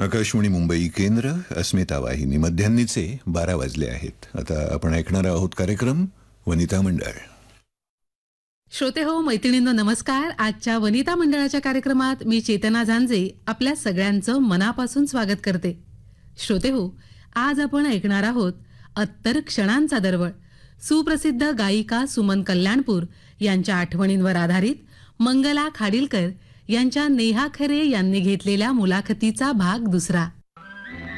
आकाशवाणी मुंबई केंद्र, अस्मिता वाहिनी. मध्यान्नीचे 12 वाजले आहेत. आता आपण ऐकणार आहोत कार्यक्रम वनिता मंडळ. श्रोते हो, मैत्रिणींनो नमस्कार. आजच्या वनिता मंडळाच्या कार्यक्रमात मी चेतना झांजे आपल्या सगळ्यांचं मनापासून स्वागत करते. श्रोते हो, आज आपण ऐकणार आहोत अत्तर क्षणांचा दरवळ. सुप्रसिद्ध गायिका सुमन कल्याणपूर यांच्या आठवणींवर आधारित मंगला खाडिलकर यांच्या नेहा खरे यांनी घेतलेल्या मुलाखतीचा भाग दुसरा.